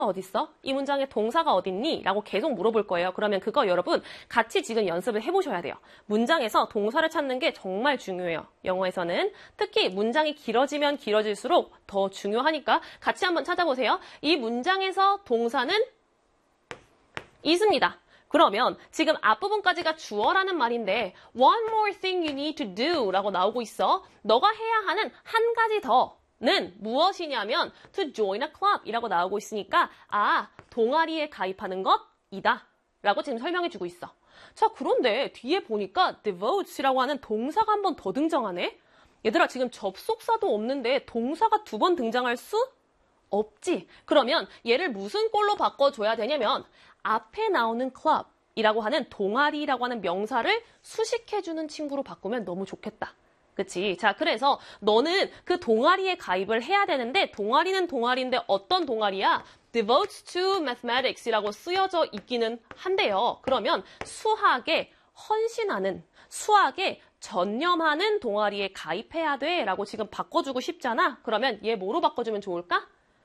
어딨어? 이 문장에 동사가 어딨니? 라고 계속 물어볼 거예요. 그러면 그거 여러분 같이 지금 연습을 해보셔야 돼요. 문장에서 동사를 찾는 게 정말 중요해요. 영어에서는 특히 문장이 길어지면 길어질수록 더 중요하니까 같이 한번 찾아보세요. 이 문장에서 동사는 is입니다. 그러면 지금 앞부분까지가 주어라는 말인데 one more thing you need to do 라고 나오고 있어. 너가 해야 하는 한 가지 더는 무엇이냐면 to join a club 이라고 나오고 있으니까 동아리에 가입하는 것이다 라고 지금 설명해주고 있어. 자, 그런데 뒤에 보니까 devotes라고 하는 동사가 한 번 더 등장하네. 얘들아, 지금 접속사도 없는데 동사가 2번 등장할 수 없지. 그러면 얘를 무슨 꼴로 바꿔줘야 되냐면 앞에 나오는 club이라고 하는 동아리라고 하는 명사를 수식해주는 친구로 바꾸면 너무 좋겠다. 그치? 자, 그래서 너는 그 동아리에 가입을 해야 되는데 동아리는 동아리인데 어떤 동아리야? Devotes to Mathematics이라고 쓰여져 있기는 한데요. 그러면 수학에 헌신하는, 수학에 전념하는 동아리에 가입해야 돼 라고 지금 바꿔주고 싶잖아. 그러면 얘 뭐로 바꿔주면 좋을까?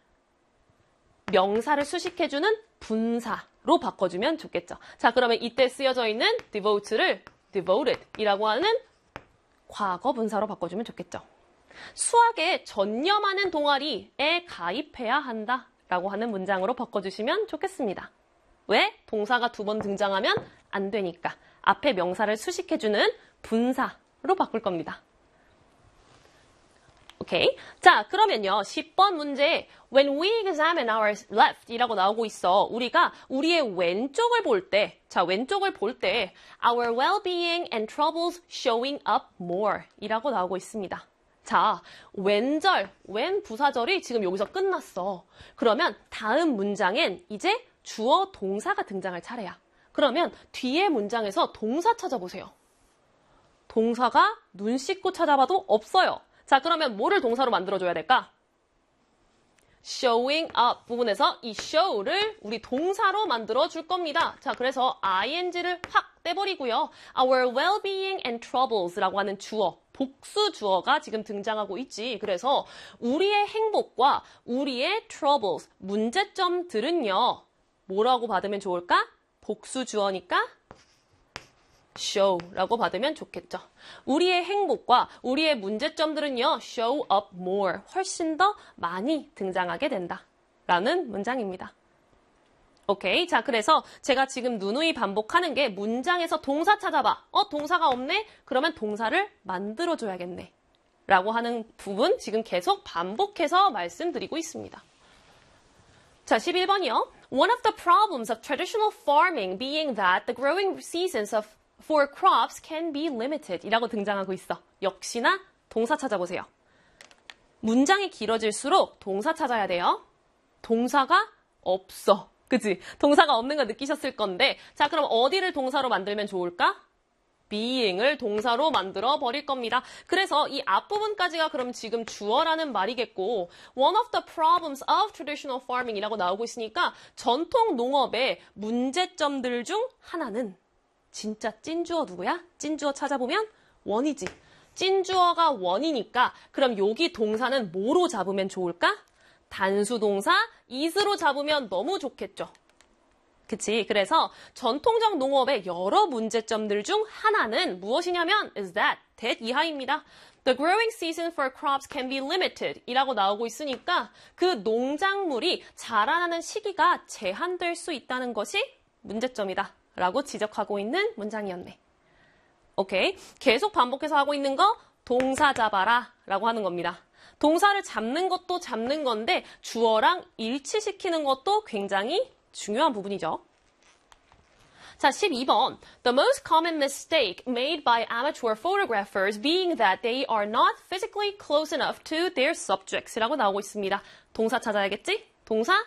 명사를 수식해주는 분사로 바꿔주면 좋겠죠. 자, 그러면 이때 쓰여져 있는 devote를 devoted이라고 하는 과거 분사로 바꿔주면 좋겠죠. 수학에 전념하는 동아리에 가입해야 한다라고 하는 문장으로 바꿔주시면 좋겠습니다. 왜? 동사가 2번 등장하면 안 되니까. 앞에 명사를 수식해주는 분사로 바꿀 겁니다. 오케이. 자, 그러면요. 10번 문제 When we examine our left 이라고 나오고 있어. 우리가 우리의 왼쪽을 볼 때, 자, 왼쪽을 볼 때 Our well-being and troubles showing up more 이라고 나오고 있습니다. 자, 왼절, 왼 부사절이 지금 여기서 끝났어. 그러면 다음 문장엔 이제 주어 동사가 등장할 차례야. 그러면 뒤에 문장에서 동사 찾아보세요. 동사가 눈 씻고 찾아봐도 없어요. 자, 그러면 뭐를 동사로 만들어줘야 될까? showing up 부분에서 이 show를 우리 동사로 만들어줄 겁니다. 자, 그래서 ing를 확 떼버리고요. Our well-being and troubles라고 하는 주어, 복수 주어가 지금 등장하고 있지. 그래서 우리의 행복과 우리의 troubles, 문제점들은요. 뭐라고 받으면 좋을까? 복수 주어니까 show라고 받으면 좋겠죠. 우리의 행복과 우리의 문제점들은요. show up more, 훨씬 더 많이 등장하게 된다. 라는 문장입니다. 오케이. 자, 그래서 제가 지금 누누이 반복하는 게 문장에서 동사 찾아봐. 동사가 없네? 그러면 동사를 만들어줘야겠네. 라고 하는 부분 지금 계속 반복해서 말씀드리고 있습니다. 자, 11번이요. One of the problems of traditional farming being that the growing seasons for crops can be limited 이라고 등장하고 있어. 역시나 동사 찾아보세요. 문장이 길어질수록 동사 찾아야 돼요. 동사가 없어. 그치? 동사가 없는 거 느끼셨을 건데 자, 그럼 어디를 동사로 만들면 좋을까? being을 동사로 만들어 버릴 겁니다. 그래서 이 앞부분까지가 그럼 지금 주어라는 말이겠고 one of the problems of traditional farming 이라고 나오고 있으니까 전통 농업의 문제점들 중 하나는 진짜 찐주어 누구야? 찐주어 찾아보면 원이지. 찐주어가 원이니까 그럼 여기 동사는 뭐로 잡으면 좋을까? 단수동사 is로 잡으면 너무 좋겠죠. 그치? 그래서 전통적 농업의 여러 문제점들 중 하나는 무엇이냐면 is that 이하입니다. The growing season for crops can be limited 이라고 나오고 있으니까 그 농작물이 자라나는 시기가 제한될 수 있다는 것이 문제점이다. 라고 지적하고 있는 문장이었네. 오케이. 계속 반복해서 하고 있는 거 동사 잡아라 라고 하는 겁니다. 동사를 잡는 것도 잡는 건데 주어랑 일치시키는 것도 굉장히 중요한 부분이죠. 자, 12번. The most common mistake made by amateur photographers being that they are not physically close enough to their subjects 라고 나오고 있습니다. 동사 찾아야겠지? 동사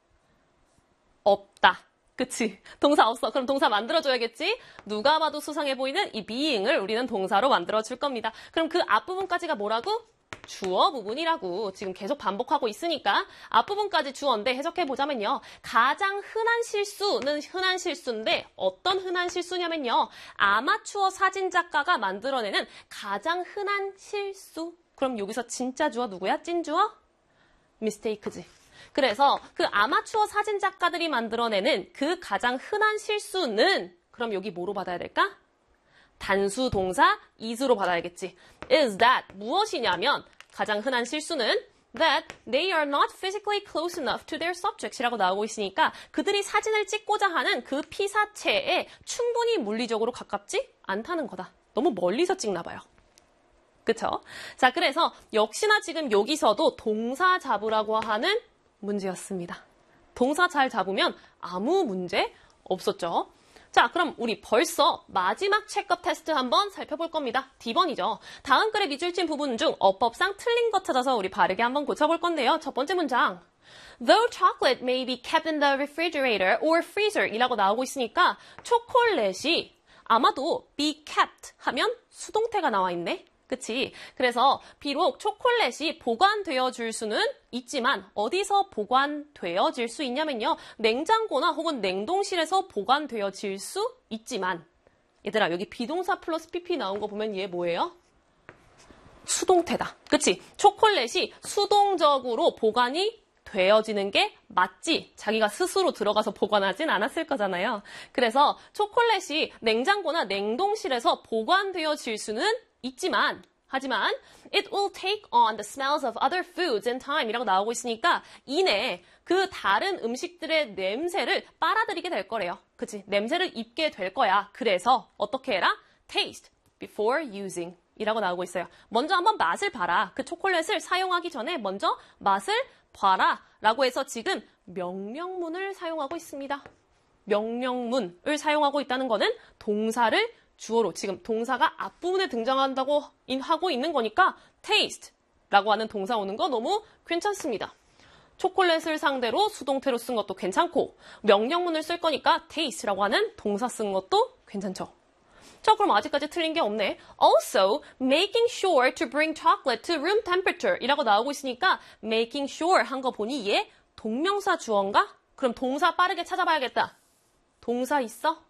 없다. 그치? 동사 없어. 그럼 동사 만들어줘야겠지? 누가 봐도 수상해 보이는 이 being을 우리는 동사로 만들어줄 겁니다. 그럼 그 앞부분까지가 뭐라고? 주어 부분이라고 지금 계속 반복하고 있으니까 앞부분까지 주어인데 해석해보자면요. 가장 흔한 실수는 흔한 실수인데 어떤 흔한 실수냐면요. 아마추어 사진작가가 만들어내는 가장 흔한 실수. 그럼 여기서 진짜 주어 누구야? 찐주어? mistake지. 그래서 그 아마추어 사진 작가들이 만들어내는 그 가장 흔한 실수는 그럼 여기 뭐로 받아야 될까? 단수 동사 is로 받아야겠지. is that 무엇이냐면 가장 흔한 실수는 that they are not physically close enough to their subjects이라고 나오고 있으니까 그들이 사진을 찍고자 하는 그 피사체에 충분히 물리적으로 가깝지 않다는 거다. 너무 멀리서 찍나 봐요. 그쵸? 자, 그래서 역시나 지금 여기서도 동사 잡으라고 하는 문제였습니다. 동사 잘 잡으면 아무 문제 없었죠. 자, 그럼 우리 벌써 마지막 체크업 테스트 한번 살펴볼 겁니다. D번이죠. 다음 글의 밑줄친 부분 중 어법상 틀린 것 찾아서 우리 바르게 한번 고쳐볼 건데요. 첫 번째 문장. Though chocolate may be kept in the refrigerator or freezer 이라고 나오고 있으니까 초콜릿이 아마도 be kept 하면 수동태가 나와 있네. 그치? 그래서 비록 초콜릿이 보관되어질 수는 있지만 어디서 보관되어질 수 있냐면요. 냉장고나 혹은 냉동실에서 보관되어질 수 있지만 얘들아 여기 비동사 플러스 PP 나온 거 보면 얘 뭐예요? 수동태다. 그치? 초콜릿이 수동적으로 보관이 되어지는 게 맞지. 자기가 스스로 들어가서 보관하진 않았을 거잖아요. 그래서 초콜릿이 냉장고나 냉동실에서 보관되어질 수는 있지만 하지만 it will take on the smells of other foods in time 이라고 나오고 있으니까 이내 그 다른 음식들의 냄새를 빨아들이게 될 거래요. 그치? 냄새를 입게 될 거야. 그래서 어떻게 해라? taste before using 이라고 나오고 있어요. 먼저 한번 맛을 봐라. 그 초콜릿을 사용하기 전에 먼저 맛을 봐라 라고 해서 지금 명령문을 사용하고 있습니다. 명령문을 사용하고 있다는 거는 동사를 주어로 지금 동사가 앞부분에 등장한다고 하고 있는 거니까 taste라고 하는 동사 오는 거 너무 괜찮습니다. 초콜릿을 상대로 수동태로 쓴 것도 괜찮고 명령문을 쓸 거니까 taste라고 하는 동사 쓴 것도 괜찮죠. 자, 그럼 아직까지 틀린 게 없네. Also, making sure to bring chocolate to room temperature 이라고 나오고 있으니까 making sure 한 거 보니 얘 동명사 주어인가? 그럼 동사 빠르게 찾아봐야겠다. 동사 있어?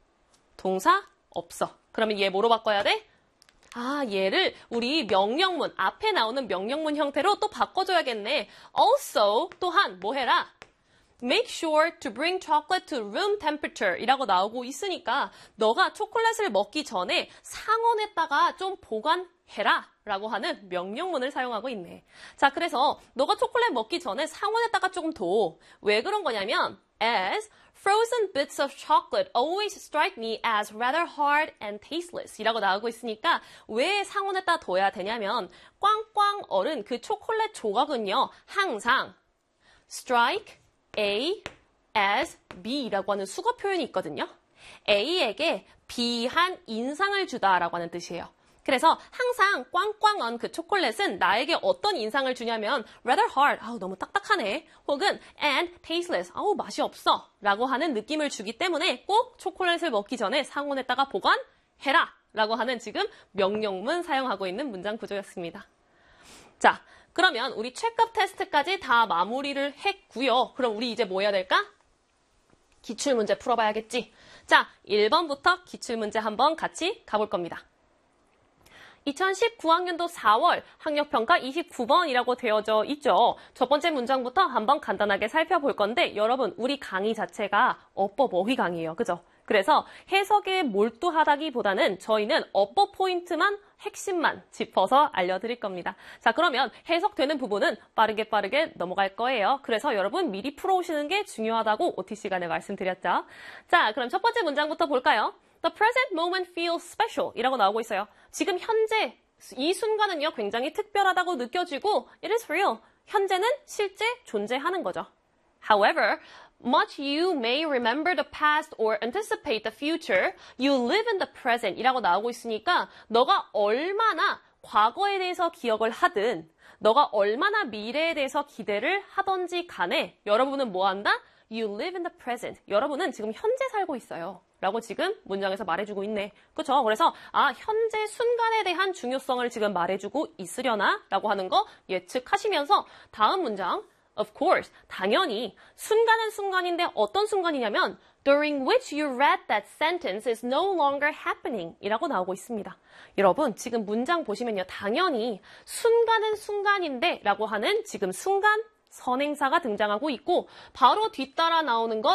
동사 없어. 그러면 얘 뭐로 바꿔야 돼? 아, 얘를 우리 명령문, 앞에 나오는 명령문 형태로 또 바꿔줘야겠네. Also, 또한 뭐 해라? Make sure to bring chocolate to room temperature 이라고 나오고 있으니까 너가 초콜릿을 먹기 전에 상온에다가 좀 보관해라 라고 하는 명령문을 사용하고 있네. 자, 그래서 너가 초콜릿 먹기 전에 상온에다가 조금 둬. 왜 그런 거냐면 as frozen bits of chocolate always strike me as rather hard and tasteless 이라고 나오고 있으니까 왜 상온에다 둬야 되냐면 꽝꽝 얼은 그 초콜릿 조각은요 항상 strike A as B라고 하는 수거 표현이 있거든요. A에게 B한 인상을 주다라고 하는 뜻이에요. 그래서 항상 꽝꽝한 그 초콜릿은 나에게 어떤 인상을 주냐면 rather hard, 아우 너무 딱딱하네. 혹은 and tasteless, 아우 맛이 없어 라고 하는 느낌을 주기 때문에 꼭 초콜릿을 먹기 전에 상온에다가 보관해라 라고 하는 지금 명령문 사용하고 있는 문장 구조였습니다. 자, 그러면 우리 체크업 테스트까지 다 마무리를 했고요. 그럼 우리 이제 뭐 해야 될까? 기출문제 풀어봐야겠지. 자, 1번부터 기출문제 한번 같이 가볼 겁니다. 2019학년도 4월 학력평가 29번이라고 되어져 있죠. 첫 번째 문장부터 한번 간단하게 살펴볼 건데 여러분 우리 강의 자체가 어법 어휘 강의예요. 그죠? 그래서 해석에 몰두하다기보다는 저희는 어법 포인트만 핵심만 짚어서 알려드릴 겁니다. 자, 그러면 해석되는 부분은 빠르게 넘어갈 거예요. 그래서 여러분 미리 풀어오시는 게 중요하다고 OT 시간에 말씀드렸죠. 자, 그럼 첫 번째 문장부터 볼까요? The present moment feels special 이라고 나오고 있어요. 지금 현재 이 순간은요 굉장히 특별하다고 느껴지고 it is real. 현재는 실제 존재하는 거죠. However, much you may remember the past or anticipate the future, you live in the present 이라고 나오고 있으니까 너가 얼마나 과거에 대해서 기억을 하든 너가 얼마나 미래에 대해서 기대를 하던지 간에 여러분은 뭐 한다? You live in the present. 여러분은 지금 현재 살고 있어요. 라고 지금 문장에서 말해주고 있네. 그쵸? 그래서 현재 순간에 대한 중요성을 지금 말해주고 있으려나? 라고 하는 거 예측하시면서 다음 문장 Of course, 당연히 순간은 순간인데 어떤 순간이냐면 during which you read that sentence is no longer happening 이라고 나오고 있습니다. 여러분 지금 문장 보시면요. 당연히 순간은 순간인데 라고 하는 지금 순간 선행사가 등장하고 있고 바로 뒤따라 나오는 것